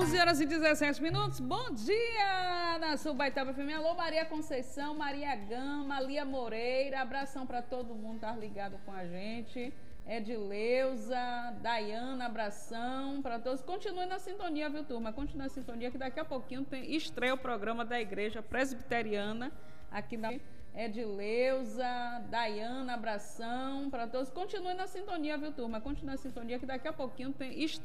11h17. Bom dia, nação Baitaba FM. Alô, Maria Conceição, Maria Gama, Lia Moreira. Abração para todo mundo que tá ligado com a gente. Edileuza, Dayana, abração para todos. Continue na sintonia, viu, turma? Continue na sintonia que daqui a pouquinho estreia o programa da Igreja Presbiteriana aqui na Edileuza, Dayana, abração para todos. Continue na sintonia, viu, turma? Continue na sintonia que daqui a pouquinho estreia